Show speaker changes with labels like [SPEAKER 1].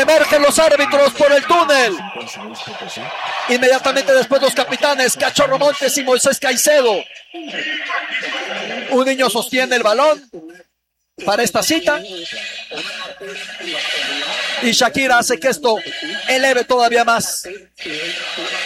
[SPEAKER 1] Emergen los árbitros por el túnel. Inmediatamente después los capitanes Cachorro Montes y Moisés Caicedo. Un niño sostiene el balón para esta cita. Y Shakira hace que esto eleve todavía más